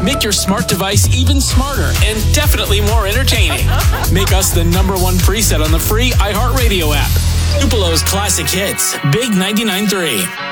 Make your smart device even smarter and definitely more entertaining. Make us the #1 preset on the free iHeartRadio app. Tupelo's classic hits, Big 99.3.